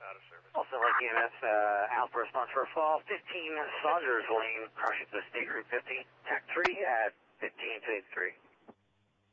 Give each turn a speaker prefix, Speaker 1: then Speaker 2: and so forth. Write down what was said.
Speaker 1: out of service.
Speaker 2: Also, like EMS, Alpha response for a fall, 15 Saunders Lane, crossing to State Route 50, TAC 3 at 15 to 83.